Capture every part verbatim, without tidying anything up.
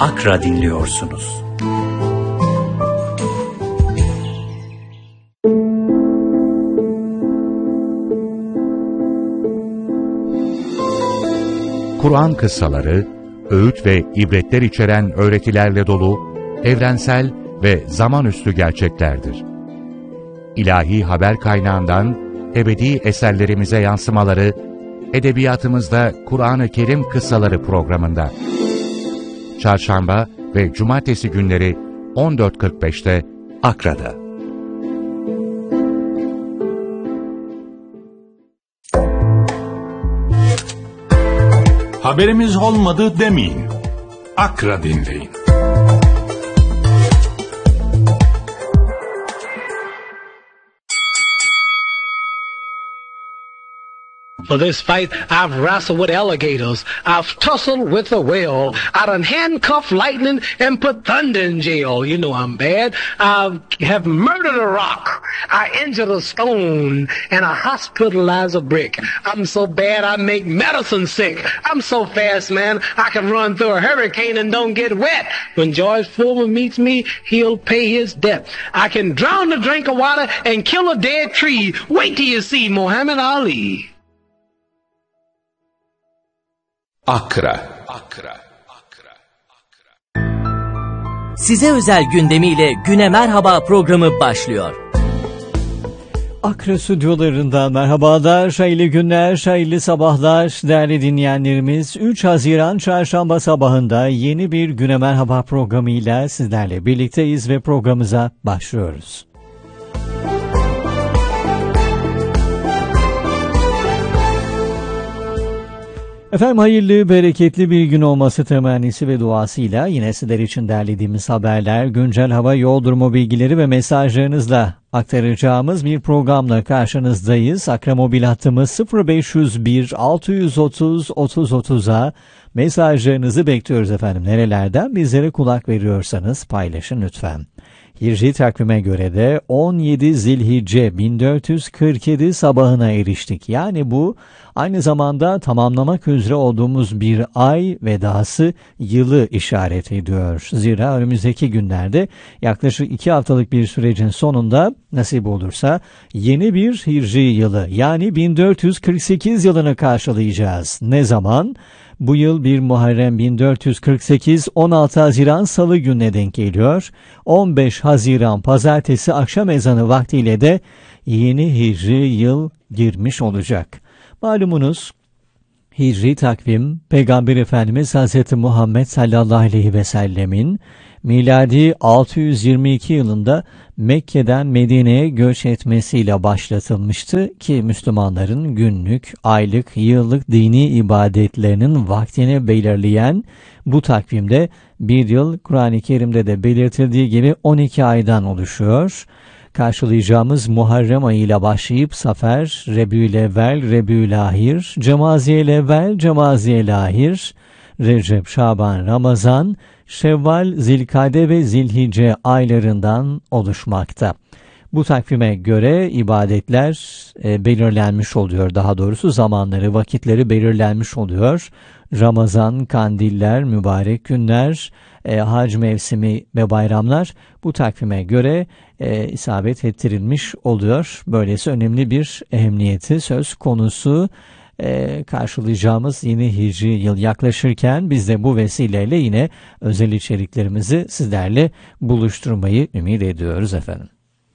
Akra dinliyorsunuz. Kur'an kıssaları, öğüt ve ibretler içeren öğretilerle dolu, evrensel ve zamanüstü gerçeklerdir. İlahi haber kaynağından ebedi eserlerimize yansımaları, edebiyatımızda Kur'an-ı Kerim kıssaları programında. Çarşamba ve cumartesi günleri on dört kırk beşte Akra'da. Haberimiz olmadı demeyin. Akra dinleyin. For this fight, I've wrestled with alligators. I've tussled with a whale. I done handcuffed lightning and put thunder in jail. You know I'm bad. I have murdered a rock. I injured a stone. And I hospitalized a brick. I'm so bad I make medicine sick. I'm so fast, man, I can run through a hurricane and don't get wet. When George Foreman meets me, he'll pay his debt. I can drown a drink of water and kill a dead tree. Wait till you see Muhammad Ali. Akra. Akra. Size özel gündemiyle Güne Merhaba programı başlıyor. Akra stüdyolarından merhabalar, hayırlı günler, hayırlı sabahlar değerli dinleyenlerimiz. üç Haziran Çarşamba sabahında yeni bir Güne Merhaba programıyla sizlerle birlikteyiz ve programımıza başlıyoruz. Efendim hayırlı, bereketli bir gün olması temennisi ve duasıyla yine sizler için derlediğimiz haberler, güncel hava, yol durumu bilgileri ve mesajlarınızla aktaracağımız bir programla karşınızdayız. Akra mobil hattımız sıfır beş yüz bir altı yüz otuz otuz otuza mesajlarınızı bekliyoruz efendim. Nerelerden bizlere kulak veriyorsanız paylaşın lütfen. Hicri takvime göre de on yedi Zilhicce bin dört yüz kırk yedi sabahına eriştik. Yani bu aynı zamanda tamamlamak üzere olduğumuz bir ay ve dahası yılı işaret ediyor. Zira önümüzdeki günlerde yaklaşık iki haftalık bir sürecin sonunda nasip olursa yeni bir Hicri yılı yani bin dört yüz kırk sekiz yılını karşılayacağız. Ne zaman? Bu yıl bir Muharrem bin dört yüz kırk sekiz on altı Haziran Salı gününe denk geliyor. on beş Haziran Pazartesi akşam ezanı vaktiyle de yeni Hicri yıl girmiş olacak. Malumunuz Hicri takvim Peygamber Efendimiz Hazreti Muhammed sallallahu aleyhi ve sellemin miladi altı yüz yirmi iki yılında Mekke'den Medine'ye göç etmesiyle başlatılmıştı ki Müslümanların günlük, aylık, yıllık dini ibadetlerinin vaktini belirleyen bu takvimde bir yıl Kur'an-ı Kerim'de de belirtildiği gibi on iki aydan oluşuyor. Karşılayacağımız Muharrem ayıyla başlayıp Safer, Rebü'l-Evvel, Rebü'l-Ahir, Cemaziyel-Evvel, Cemaziyel-Ahir, Recep, Şaban, Ramazan, Şevval, Zilkade ve Zilhicce aylarından oluşmakta. Bu takvime göre ibadetler e, belirlenmiş oluyor. Daha doğrusu zamanları, vakitleri belirlenmiş oluyor. Ramazan, kandiller, mübarek günler, e, hac mevsimi ve bayramlar bu takvime göre e, isabet ettirilmiş oluyor. Böylesi önemli bir ehemmiyeti söz konusu. Ee, karşılayacağımız yeni Hicri yıl yaklaşırken biz de bu vesileyle yine özel içeriklerimizi sizlerle buluşturmayı ümit ediyoruz efendim.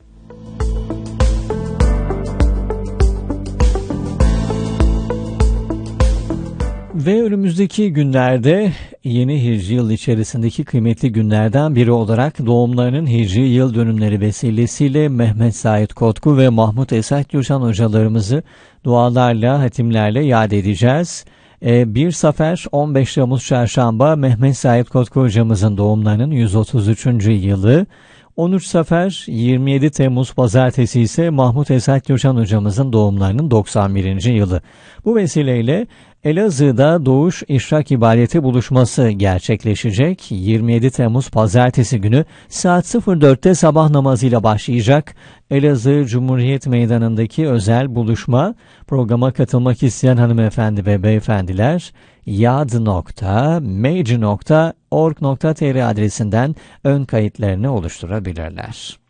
Ve önümüzdeki günlerde yeni Hicri yıl içerisindeki kıymetli günlerden biri olarak doğumlarının Hicri yıl dönümleri vesilesiyle Mehmet Said Kotku ve Mahmut Esat Gürşan hocalarımızı dualarla, hatimlerle yad edeceğiz. bir Safer on beş Temmuz Çarşamba Mehmet Said Kotku hocamızın doğumlarının yüz otuz üçüncü yılı. on üç Safer yirmi yedi Temmuz Pazartesi ise Mahmut Esat Gürşan hocamızın doğumlarının doksan birinci yılı. Bu vesileyle Elazığ'da Doğuş İşrak İbadeti buluşması gerçekleşecek. yirmi yedi Temmuz Pazartesi günü saat sıfır dörtte sabah namazıyla başlayacak. Elazığ Cumhuriyet Meydanı'ndaki özel buluşma, programa katılmak isteyen hanımefendi ve beyefendiler yad nokta mage nokta org nokta tr adresinden ön kayıtlarını oluşturabilirler.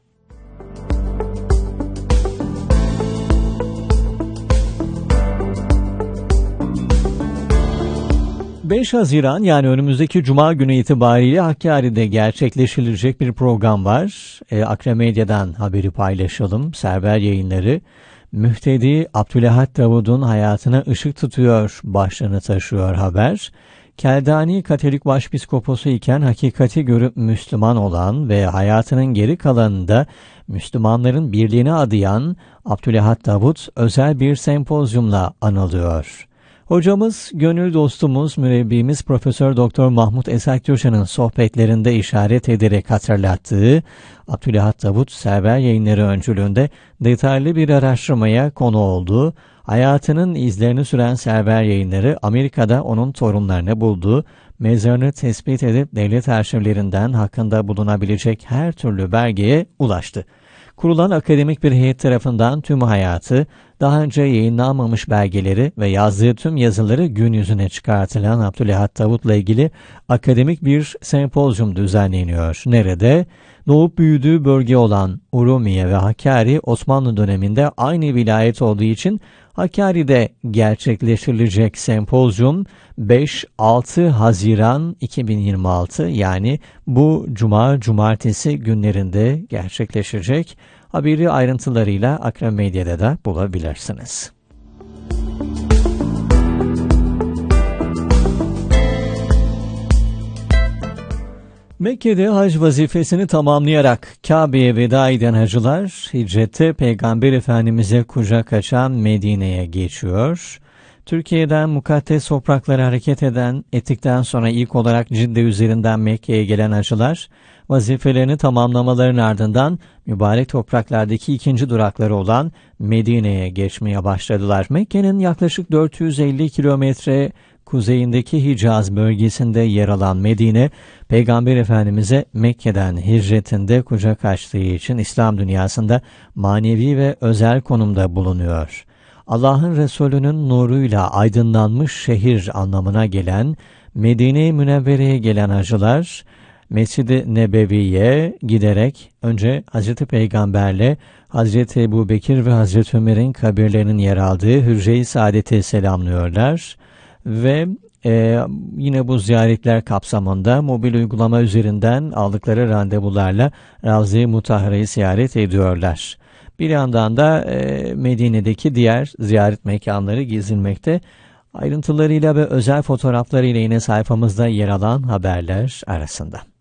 beş Haziran yani önümüzdeki Cuma günü itibariyle Hakkari'de gerçekleştirilecek bir program var. E, Akra Medya'dan haberi paylaşalım. Server Yayınları, Müftedi Abdülahat Davud'un hayatına ışık tutuyor başlığını taşıyor haber. Keldani Katolik Başpiskoposu iken hakikati görüp Müslüman olan ve hayatının geri kalanında Müslümanların birliğine adayan Abdülahat Davud özel bir sempozyumla anılıyor. Hocamız, gönül dostumuz, mürebbimiz Profesör Doktor Mahmut Esat Köşan'ın sohbetlerinde işaret ederek hatırlattığı Abdülahat Davud Server Yayınları öncülüğünde detaylı bir araştırmaya konu oldu. Hayatının izlerini süren Server Yayınları Amerika'da onun torunlarını buldu. Mezarını tespit edip devlet arşivlerinden hakkında bulunabilecek her türlü belgeye ulaştı. Kurulan akademik bir heyet tarafından tüm hayatı, daha önce yayınlanmamış belgeleri ve yazdığı tüm yazıları gün yüzüne çıkartılan Abdülahat Davud'la ilgili akademik bir sempozyum düzenleniyor. Nerede? Doğup büyüdüğü bölge olan Urumiye ve Hakkari Osmanlı döneminde aynı vilayet olduğu için Hakkari'de gerçekleştirilecek sempozyum beş altı Haziran iki bin yirmi altı yani bu Cuma Cumartesi günlerinde gerçekleşecek. Haberi ayrıntılarıyla Akra Medya'da da bulabilirsiniz. Mekke'de hac vazifesini tamamlayarak Kabe'ye veda eden hacılar, hicrette Peygamber Efendimiz'e kucak açan Medine'ye geçiyor. Türkiye'den mukaddes topraklara hareket eden, ettikten sonra ilk olarak Cidde üzerinden Mekke'ye gelen hacılar, vazifelerini tamamlamaların ardından mübarek topraklardaki ikinci durakları olan Medine'ye geçmeye başladılar. Mekke'nin yaklaşık dört yüz elli kilometre kuzeyindeki Hicaz bölgesinde yer alan Medine, Peygamber Efendimiz'e Mekke'den hicretinde kucak açtığı için İslam dünyasında manevi ve özel konumda bulunuyor. Allah'ın Resulü'nün nuruyla aydınlanmış şehir anlamına gelen Medine-i Münevvere'ye gelen hacılar, Mescid-i Nebevi'ye giderek önce Hazreti Peygamber'le Hazreti Ebubekir ve Hazreti Ömer'in kabirlerinin yer aldığı Hücre-i Saadet'i selamlıyorlar ve e, yine bu ziyaretler kapsamında mobil uygulama üzerinden aldıkları randevularla Ravza-i Mutahhare'yi ziyaret ediyorlar. Bir yandan da e, Medine'deki diğer ziyaret mekanları gezilmekte. Ayrıntılarıyla ve özel fotoğraflarıyla yine sayfamızda yer alan haberler arasında.